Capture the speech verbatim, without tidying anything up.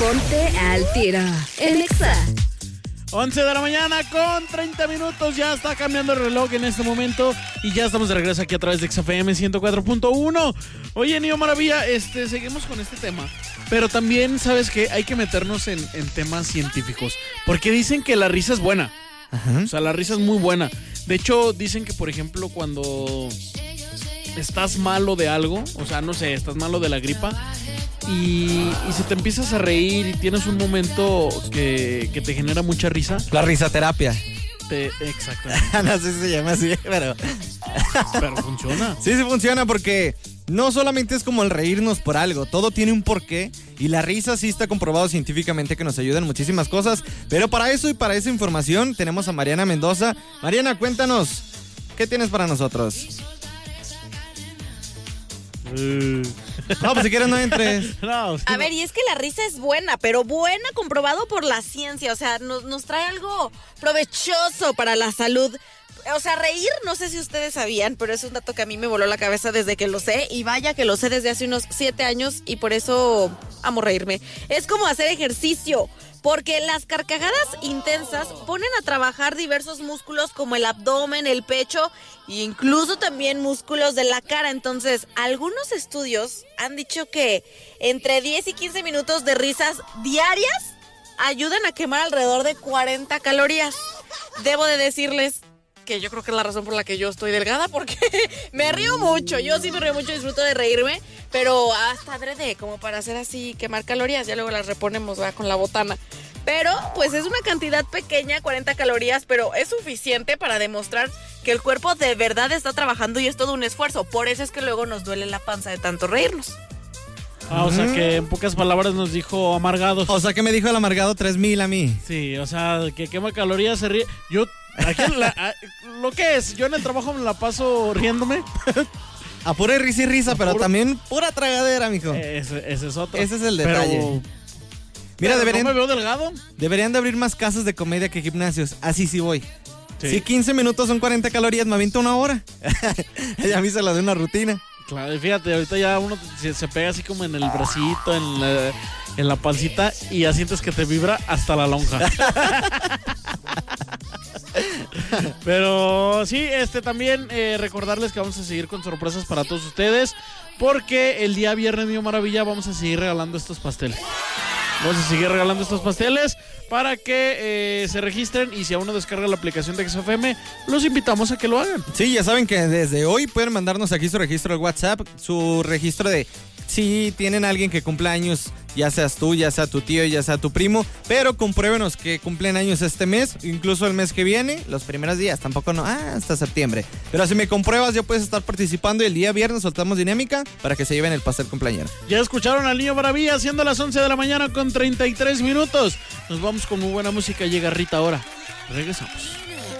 Ponte al tiro en Exa. once de la mañana con treinta minutos, ya está cambiando el reloj en este momento y ya estamos de regreso aquí a través de Exa F M ciento cuatro punto uno. Oye, Niño Maravilla, este, seguimos con este tema, pero también, ¿sabes qué? Hay que meternos en, en temas científicos, porque dicen que la risa es buena. Ajá. O sea, la risa es muy buena. De hecho, dicen que, por ejemplo, cuando estás malo de algo, o sea, no sé, estás malo de la gripa y, y si te empiezas a reír y tienes un momento que, que te genera mucha risa. La risaterapia. Te, exactamente. No sé si se llama así, pero... Pero funciona. Sí, sí funciona porque no solamente es como el reírnos por algo, todo tiene un porqué y la risa sí está comprobado científicamente que nos ayuda en muchísimas cosas, pero para eso y para esa información tenemos a Mariana Mendoza. Mariana, cuéntanos, ¿qué tienes para nosotros? No, pues si quieres no entres. No, sí, A no. ver, y es que la risa es buena, pero buena comprobado por la ciencia. O sea, nos, nos trae algo provechoso para la salud. O sea, reír, no sé si ustedes sabían, pero es un dato que a mí me voló la cabeza desde que lo sé. Y vaya que lo sé desde hace unos siete años y por eso amo reírme. Es como hacer ejercicio. Porque las carcajadas intensas ponen a trabajar diversos músculos como el abdomen, el pecho e incluso también músculos de la cara. Entonces, algunos estudios han dicho que entre diez y quince minutos de risas diarias ayudan a quemar alrededor de cuarenta calorías. Debo de decirles que yo creo que es la razón por la que yo estoy delgada, porque me río mucho. Yo sí me río mucho, disfruto de reírme, pero hasta adrede, como para hacer así, quemar calorías, ya luego las reponemos, ¿verdad? Con la botana. Pero, pues es una cantidad pequeña, cuarenta calorías, pero es suficiente para demostrar que el cuerpo de verdad está trabajando y es todo un esfuerzo. Por eso es que luego nos duele la panza de tanto reírnos. Ah, o sea que en pocas palabras nos dijo amargados. O sea que me dijo el amargado tres mil a mí. Sí, o sea, que quema calorías, se ríe. Yo, aquí en la, a, lo que es, yo en el trabajo me la paso riéndome. A pura risa y risa, pero puro... también pura tragadera, mijo. Ese, ese es otro. Ese es el detalle. Pero... Mira, pero deberían, ¿no me veo delgado? Deberían de abrir más casas de comedia que gimnasios. Así sí voy. Sí. Si quince minutos son cuarenta calorías, me aviento una hora. Ya me hice la de una rutina. Claro, fíjate, ahorita ya uno se, se pega así como en el bracito, en la, en la pancita y ya sientes que te vibra hasta la lonja. Pero sí, este también eh, recordarles que vamos a seguir con sorpresas para todos ustedes, porque el día viernes, Niño Maravilla, vamos a seguir regalando estos pasteles. Vamos a seguir regalando estos pasteles para que eh, se registren y si aún no descarga la aplicación de Exa F M, los invitamos a que lo hagan. Sí, ya saben que desde hoy pueden mandarnos aquí su registro de WhatsApp, su registro de si tienen a alguien que cumple años, ya seas tú, ya sea tu tío, ya sea tu primo, pero compruébenos que cumplen años este mes, incluso el mes que viene, los primeros días, tampoco no, ah, hasta septiembre. Pero si me compruebas ya puedes estar participando y el día viernes soltamos dinámica para que se lleven el pastel cumpleañero. Ya escucharon al Niño Maravilla siendo las once de la mañana con treinta y tres minutos. Nos vamos con muy buena música, llega Rita ahora. Regresamos.